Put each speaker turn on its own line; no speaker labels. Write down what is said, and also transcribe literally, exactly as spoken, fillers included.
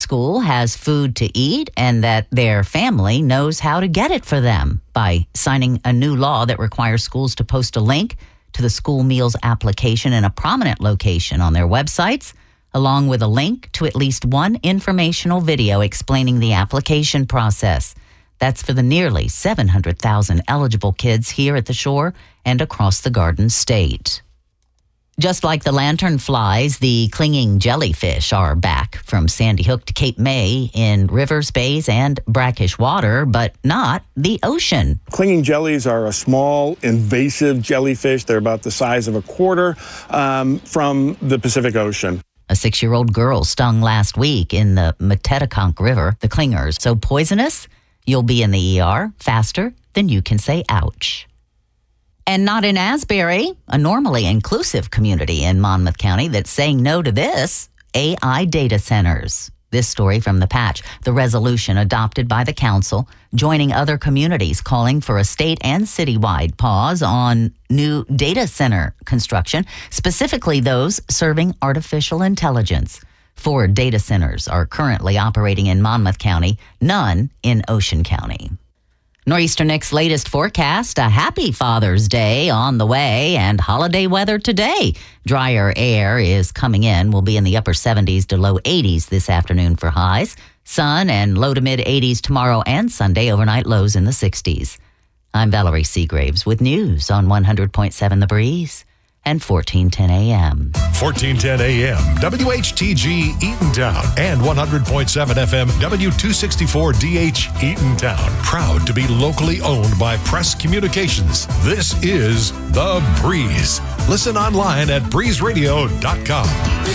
school has food to eat and that their family knows how to get it for them by signing a new law that requires schools to post a link to the school meals application in a prominent location on their websites, along with a link to at least one informational video explaining the application process. That's for the nearly seven hundred thousand eligible kids here at the shore and across the Garden State. Just like the lanternflies, the clinging jellyfish are back from Sandy Hook to Cape May in rivers, bays, and brackish water, but not the ocean.
Clinging jellies are a small, invasive jellyfish. They're about the size of a quarter um, from the Pacific Ocean.
A six-year-old girl stung last week in the Metedeconk River. The clingers so poisonous, you'll be in the E R faster than you can say ouch. And not in Asbury, a normally inclusive community in Monmouth County that's saying no to this, A I data centers. This story from The Patch, the resolution adopted by the council, joining other communities calling for a state and citywide pause on new data center construction, specifically those serving artificial intelligence. Four data centers are currently operating in Monmouth County, none in Ocean County. Nor'easter Nick's latest forecast, a happy Father's Day on the way and holiday weather today. Drier air is coming in. We'll be in the upper seventies to low eighties this afternoon for highs. Sun and low to mid eighties tomorrow and Sunday, overnight lows in the sixties. I'm Valerie Seagraves with news on one hundred point seven The Breeze and fourteen ten A M.
fourteen ten A M, W H T G Eatontown and one hundred point seven F M, W two sixty-four D H Eatontown. Proud to be locally owned by Press Communications. This is The Breeze. Listen online at breeze radio dot com.